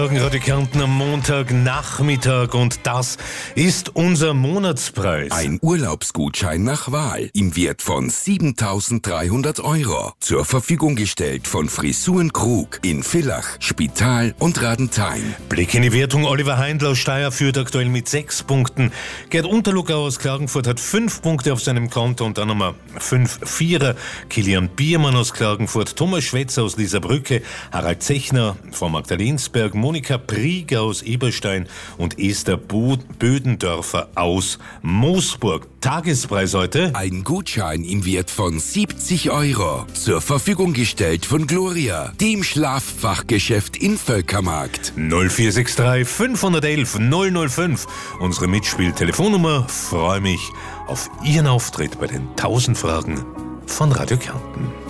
Radio Kärnten am Montagnachmittag und das ist unser Monatspreis. Ein Urlaubsgutschein nach Wahl im Wert von 7.300 €. Zur Verfügung gestellt von Frisuren Krug in Villach, Spital und Radenthein. Blick in die Wertung. Oliver Heindl aus Steyr führt aktuell mit 6 Punkten. Gerd Unterluckau aus Klagenfurt hat 5 Punkte auf seinem Konto und dann nochmal 5 Vierer. Kilian Biermann aus Klagenfurt, Thomas Schwetzer aus Lieserbrücke, Harald Zechner von Magdalensberg, Monika Prieger aus Eberstein und Esther Bödendörfer aus Moosburg. Tagespreis heute? Ein Gutschein im Wert von 70 €. Zur Verfügung gestellt von Gloria, dem Schlaffachgeschäft in Völkermarkt. 0463 511 005. Unsere Mitspieltelefonnummer. Freue mich auf Ihren Auftritt bei den 1000 Fragen von Radio Kärnten.